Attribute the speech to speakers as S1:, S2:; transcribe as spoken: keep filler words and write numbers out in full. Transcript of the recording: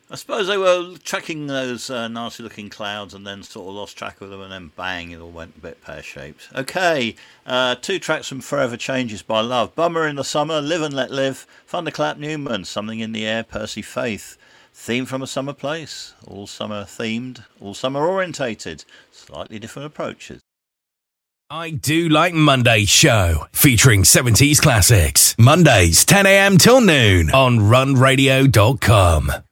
S1: I suppose they were tracking those uh, nasty-looking clouds and then sort of lost track of them, and then bang, it all went a bit pear-shaped. Okay, uh, two tracks from Forever Changes by Love. Bummer in the Summer, Live and Let Live, Thunderclap Newman, Something in the Air, Percy Faith. Theme from a Summer Place, all summer themed, all summer orientated, slightly different approaches.
S2: I Do Like Monday show, featuring seventies classics. Mondays, ten a.m. till noon on run radio dot com.